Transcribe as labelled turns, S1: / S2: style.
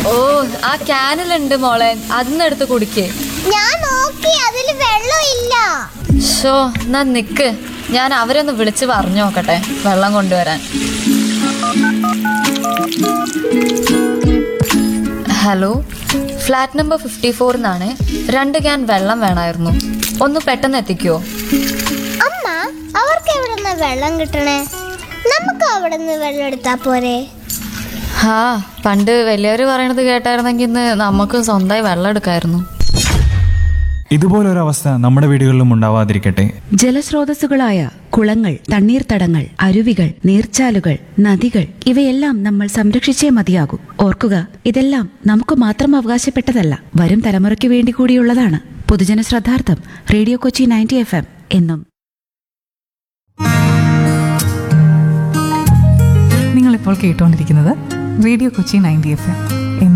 S1: ഓ, ആ ക്യാനിലുണ്ട് മോളെ, അതിന്ന് എടുത്ത് കുടിക്കേ.
S2: ഞാൻ നോക്കി, അതിൽ വെള്ളമില്ല.
S1: ഷോ, എന്നാ നിക്ക്, ഞാൻ അവരൊന്ന് വിളിച്ച് പറഞ്ഞു നോക്കട്ടെ വെള്ളം കൊണ്ടുവരാൻ. ഹലോ, ഫ്ലാറ്റ് നമ്പർ 54 എന്നാണ്. 2 ക്യാൻ വെള്ളം വേണമായിരുന്നു. ഒന്ന് പെട്ടെന്ന് എത്തിക്കുവോ?
S2: അമ്മ, അവർക്ക് എവിടുന്ന വെള്ളം കിട്ടണേ? നമുക്ക് അവിടുന്ന് വെള്ളം എടുത്താ പോരെ?
S1: ഹാ, പണ്ട് വലിയവര് പറയണത് കേട്ടായിരുന്നെങ്കിൽ ഇന്ന് നമുക്ക് സ്വന്തമായി വെള്ളം എടുക്കായിരുന്നു.
S3: ഇതുപോലൊരവസ്ഥ നമ്മുടെ വീടുകളിലും ഉണ്ടാവാതിരിക്കട്ടെ.
S4: ജലസ്രോതസ്സുകളായ കുളങ്ങൾ, തണ്ണീർത്തടങ്ങൾ, അരുവികൾ, നീർച്ചാലുകൾ, നദികൾ ഇവയെല്ലാം നമ്മൾ സംരക്ഷിച്ചേ മതിയാകൂ. ഓർക്കുക, ഇതെല്ലാം നമുക്ക് മാത്രം അവകാശപ്പെട്ടതല്ല, വരും തലമുറയ്ക്ക് വേണ്ടി കൂടിയുള്ളതാണ്. പൊതുജന ശ്രദ്ധാർത്ഥം റേഡിയോ കൊച്ചി 90 FM എന്നും.
S5: നിങ്ങളിപ്പോൾ കേട്ടുകൊണ്ടിരിക്കുന്നത് റേഡിയോ കൊച്ചി 90 FM.